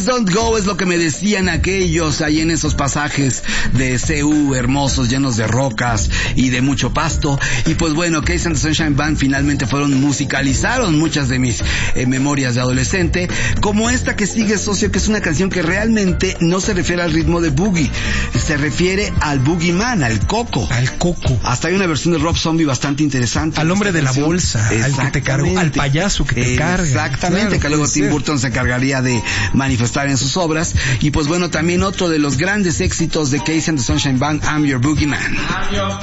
don't go es lo que me decían aquellos ahí en esos pasajes de CU hermosos, llenos de rocas y de mucho pasto. Y pues bueno, Casey and the Sunshine Band finalmente musicalizaron muchas de mis memorias de adolescente, como esta que sigue, socio, que es una canción que realmente no se refiere al ritmo de boogie, se refiere al boogeyman, al coco. Al coco. Hasta hay una versión de Rob Zombie bastante interesante. Al hombre de la bolsa, al que te cargó, al payaso que te carga. Exactamente, claro, que luego Tim Burton se encargaría de manifestar en sus obras. Y pues bueno, también otro de los grandes éxitos de Casey and the Sunshine Band, I'm Your Boogeyman.